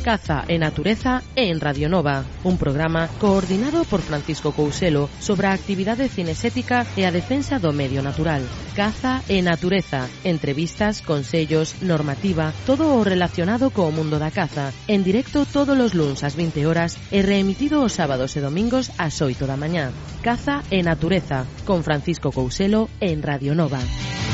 Caza e Natureza en Radio Nova, un programa coordinado por Francisco Couselo sobre a actividade cinesética e a defensa do medio natural. Caza e Natureza, entrevistas, consellos, normativa, todo o relacionado co mundo da caza, en directo todos os luns ás 20 horas e reemitido os sábados e domingos ás 8 da mañá. Caza e Natureza, con Francisco Couselo en Radio Nova.